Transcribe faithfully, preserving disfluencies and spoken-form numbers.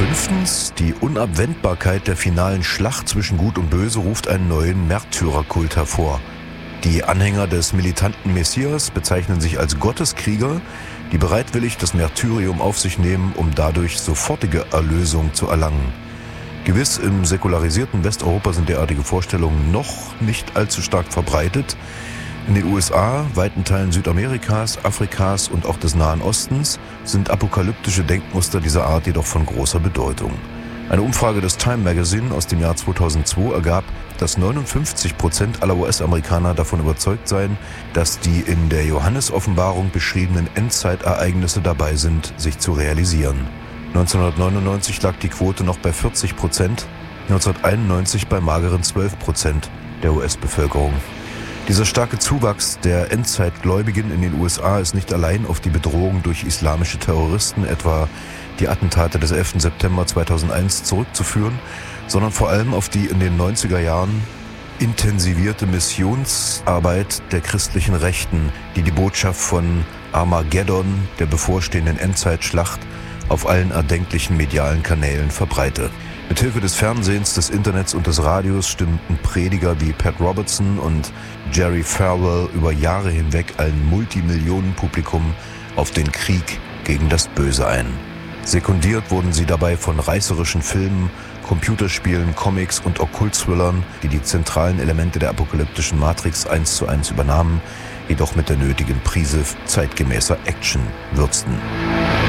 Fünftens, die Unabwendbarkeit der finalen Schlacht zwischen Gut und Böse ruft einen neuen Märtyrerkult hervor. Die Anhänger des militanten Messias bezeichnen sich als Gotteskrieger, die bereitwillig das Märtyrium auf sich nehmen, um dadurch sofortige Erlösung zu erlangen. Gewiss, im säkularisierten Westeuropa sind derartige Vorstellungen noch nicht allzu stark verbreitet. In den U S A, weiten Teilen Südamerikas, Afrikas und auch des Nahen Ostens sind apokalyptische Denkmuster dieser Art jedoch von großer Bedeutung. Eine Umfrage des Time Magazine aus dem Jahr zweitausendzwei ergab, dass neunundfünfzig Prozent aller U S-Amerikaner davon überzeugt seien, dass die in der Johannes-Offenbarung beschriebenen Endzeitereignisse dabei sind, sich zu realisieren. neunzehnhundertneunundneunzig lag die Quote noch bei vierzig Prozent, neunzehnhunderteinundneunzig bei mageren zwölf Prozent der U S-Bevölkerung. Dieser starke Zuwachs der Endzeitgläubigen in den U S A ist nicht allein auf die Bedrohung durch islamische Terroristen, etwa die Attentate des elften September zweitausendeins, zurückzuführen, sondern vor allem auf die in den neunziger Jahren intensivierte Missionsarbeit der christlichen Rechten, die die Botschaft von Armageddon, der bevorstehenden Endzeitschlacht, auf allen erdenklichen medialen Kanälen verbreite. Mithilfe des Fernsehens, des Internets und des Radios stimmten Prediger wie Pat Robertson und Jerry Falwell über Jahre hinweg ein Multimillionenpublikum auf den Krieg gegen das Böse ein. Sekundiert wurden sie dabei von reißerischen Filmen, Computerspielen, Comics und Okkult-Thrillern, die die zentralen Elemente der apokalyptischen Matrix eins zu eins übernahmen, jedoch mit der nötigen Prise zeitgemäßer Action würzten.